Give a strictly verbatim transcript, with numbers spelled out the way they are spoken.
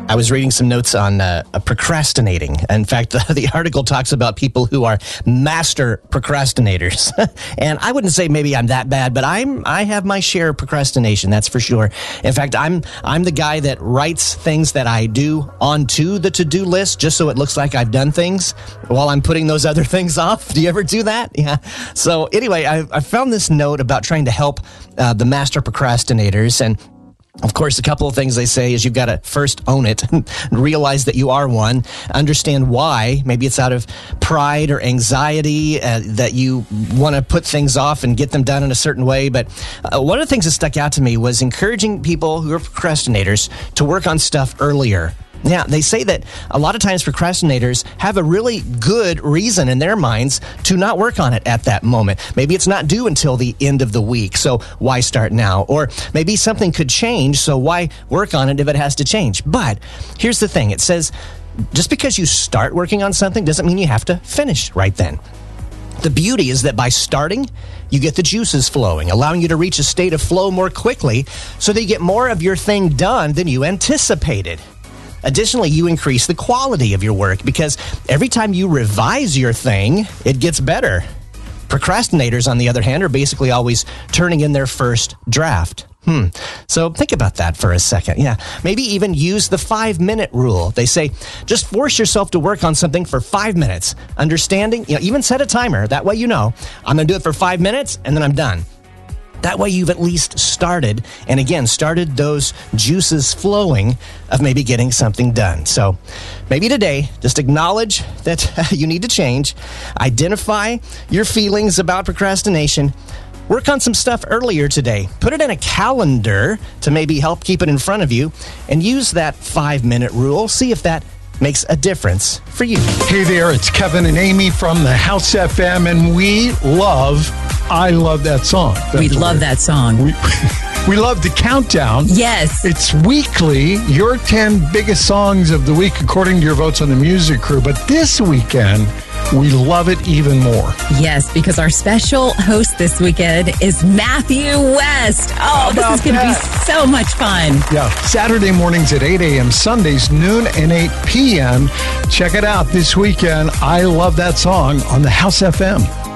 I was reading some notes on uh, procrastinating. In fact, the, the article talks about people who are master procrastinators. And I wouldn't say maybe I'm that bad, but I'm I have my share of procrastination, that's for sure. In fact, I'm I'm the guy that writes things that I do onto the to-do list just so it looks like I've done things while I'm putting those other things off. Do you ever do that? Yeah. So anyway, I, I found this note about trying to help uh, the master procrastinators, and of course, a couple of things they say is you've got to first own it, realize that you are one, understand why. Maybe it's out of pride or anxiety uh, that you want to put things off and get them done in a certain way. But uh, one of the things that stuck out to me was encouraging people who are procrastinators to work on stuff earlier. Yeah, they say that a lot of times procrastinators have a really good reason in their minds to not work on it at that moment. Maybe it's not due until the end of the week, so why start now? Or maybe something could change, so why work on it if it has to change? But here's the thing. It says just because you start working on something doesn't mean you have to finish right then. The beauty is that by starting, you get the juices flowing, allowing you to reach a state of flow more quickly so that you get more of your thing done than you anticipated. Additionally, you increase the quality of your work because every time you revise your thing, it gets better. Procrastinators, on the other hand, are basically always turning in their first draft. Hmm. So think about that for a second. Yeah. Maybe even use the five-minute rule. They say, just force yourself to work on something for five minutes. Understanding, you know, even set a timer. That way you know, I'm going to do it for five minutes and then I'm done. That way you've at least started, and again, started those juices flowing of maybe getting something done. So maybe today, just acknowledge that you need to change, identify your feelings about procrastination, work on some stuff earlier today, put it in a calendar to maybe help keep it in front of you, and use that five-minute rule. See if that makes a difference for you. Hey there, it's Kevin and Amy from the House F M, and we love I Love That Song. That's we love that song. We, we love the countdown. Yes. It's weekly, your ten biggest songs of the week according to your votes on the music crew. But this weekend, we love it even more. Yes, because our special host this weekend is Matthew West. Oh, this is going to be so much fun. Yeah, Saturday mornings at eight a.m., Sundays noon and eight p.m. Check it out this weekend. I Love That Song on the House F M.